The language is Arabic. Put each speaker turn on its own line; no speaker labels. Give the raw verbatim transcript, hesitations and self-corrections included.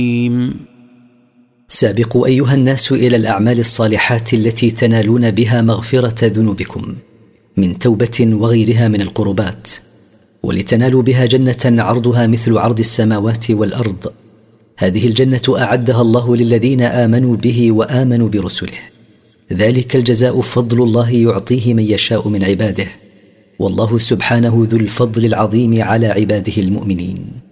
سابقوا أيها الناس إلى الأعمال الصالحات التي تنالون بها مغفرة ذنوبكم من توبة وغيرها من القربات، ولتنالوا بها جنة عرضها مثل عرض السماوات والأرض. هذه الجنة أعدها الله للذين آمنوا به وآمنوا برسله، ذلك الجزاء فضل الله يعطيه من يشاء من عباده، والله سبحانه ذو الفضل العظيم على عباده المؤمنين.